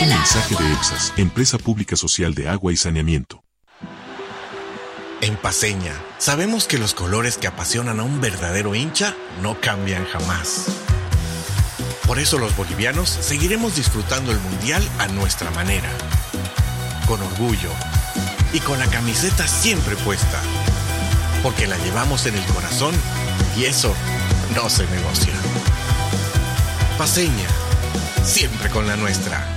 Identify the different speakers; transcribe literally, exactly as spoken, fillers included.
Speaker 1: un mensaje de EPSAS, Empresa Pública Social de Agua y Saneamiento.
Speaker 2: En Paceña, sabemos que los colores que apasionan a un verdadero hincha no cambian jamás. Por eso los bolivianos seguiremos disfrutando el Mundial a nuestra manera, con orgullo y con la camiseta siempre puesta, porque la llevamos en el corazón y eso no se negocia. Paceña, siempre con la nuestra.